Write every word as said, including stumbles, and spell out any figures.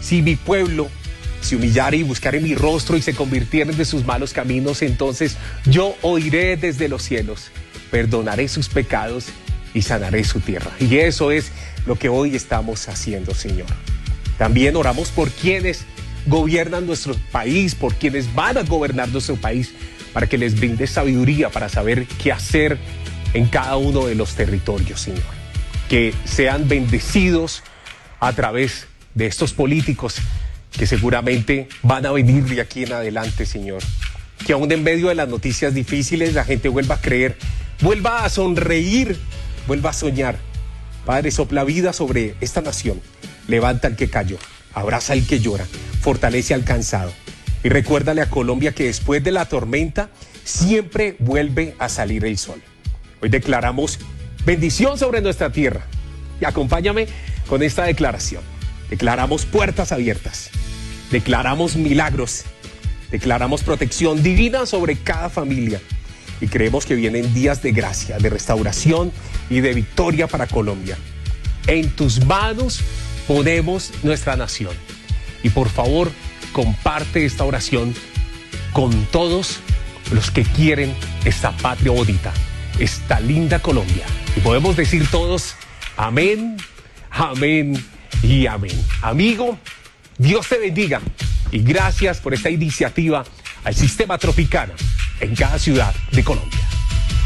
Si mi pueblo se humillare y buscare mi rostro y se convirtieren de sus malos caminos, entonces yo oiré desde los cielos, perdonaré sus pecados y sanaré su tierra. Y eso es lo que hoy estamos haciendo, Señor. También oramos por quienes gobiernan nuestro país, por quienes van a gobernar nuestro país, para que les brinde sabiduría para saber qué hacer en cada uno de los territorios, Señor. Que sean bendecidos a través de estos políticos que seguramente van a venir de aquí en adelante, Señor. Que aún en medio de las noticias difíciles la gente vuelva a creer, vuelva a sonreír, vuelva a soñar. Padre, sopla vida sobre esta nación. Levanta al que cayó, abraza al que llora, fortalece al cansado. Y recuérdale a Colombia que después de la tormenta siempre vuelve a salir el sol. Hoy declaramos bendición sobre nuestra tierra. Y acompáñame con esta declaración. Declaramos puertas abiertas. Declaramos milagros. Declaramos protección divina sobre cada familia. Y creemos que vienen días de gracia, de restauración y de victoria para Colombia. En tus manos ponemos nuestra nación. Y por favor, comparte esta oración con todos los que quieren esta patria bonita, esta linda Colombia. Y podemos decir todos, amén, amén y amén. Amigo, Dios te bendiga y gracias por esta iniciativa al Sistema Tropicana en cada ciudad de Colombia.